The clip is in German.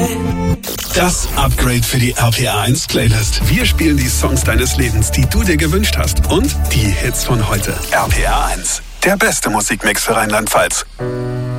Das Upgrade für die RPA1 Playlist. Wir spielen die Songs deines Lebens, die du dir gewünscht hast. Und die Hits von heute. RPA1, der beste Musikmix für Rheinland-Pfalz.